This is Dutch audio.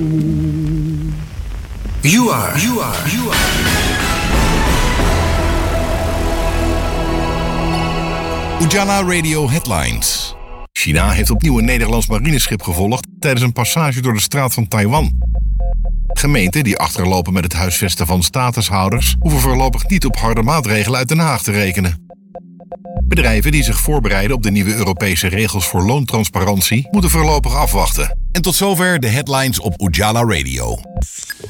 You are. Ujala Radio Headlines. China heeft opnieuw een Nederlands marineschip gevolgd tijdens een passage door de straat van Taiwan. Gemeenten die achterlopen met het huisvesten van statushouders hoeven voorlopig niet op harde maatregelen uit Den Haag te rekenen. Bedrijven die zich voorbereiden op de nieuwe Europese regels voor loontransparantie moeten voorlopig afwachten. En tot zover de headlines op Ujala Radio.